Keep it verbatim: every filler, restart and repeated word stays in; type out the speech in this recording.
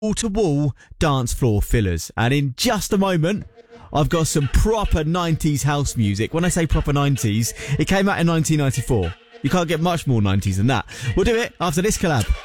wall-to-wall dance floor fillers. And in just a moment, I've got some proper nineties house music. When I say proper nineties, it came out in nineteen ninety-four. You can't get much more nineties than that. We'll do it after this collab.